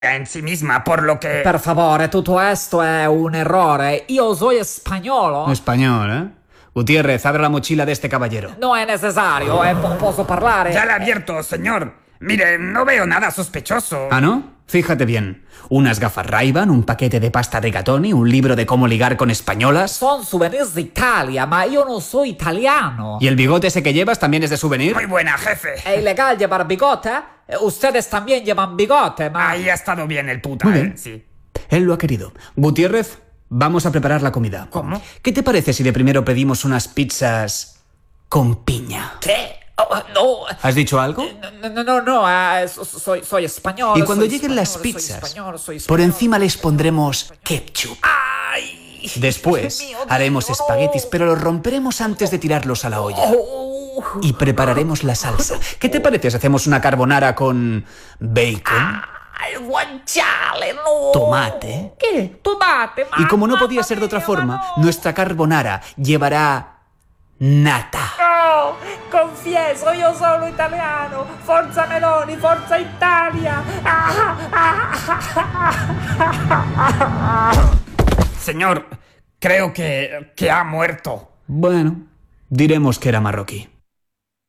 en sí misma, por lo que... Per favore, tutto esto è un errore. Io soy spagnolo. Español, ¿eh? Gutiérrez, abre la mochila de este caballero. No è necessario, posso parlare. Ya la he abierto, señor. Mire, no veo nada sospechoso. ¿Ah, no? Fíjate bien. Unas gafas Ray-Ban, un paquete de pasta Rigatoni, un libro de cómo ligar con españolas. Son souvenirs de Italia, ma io non soy italiano. ¿Y el bigote ese que llevas también es de souvenir? Muy buena, jefe. ¿Es ilegal llevar bigote? Ustedes también llevan bigote, ma... Ahí ha estado bien el puta, Muy bien. Sí. Él lo ha querido. Gutiérrez, vamos a preparar la comida. ¿Cómo? ¿Qué te parece si de primero pedimos unas pizzas con piña? ¿Qué? Oh, no. ¿Has dicho algo? No, soy español. Y cuando soy lleguen las español, pizzas, soy español. por encima les pondremos ketchup. ¡Ay! Después Dios mío, haremos no. espaguetis, pero los romperemos antes de tirarlos a la olla. Oh. Y prepararemos la salsa. ¿Qué te parece si hacemos una carbonara con bacon, ¡Ay, guanciale, no! tomate? ¿Qué? Tomate, Y como no mamma podía ser de otra mia, forma, ma no. nuestra carbonara llevará nata. No, confieso, io sono italiano. Forza Meloni, forza Italia. Señor, creo que ha muerto. Bueno, diremos que era marroquí.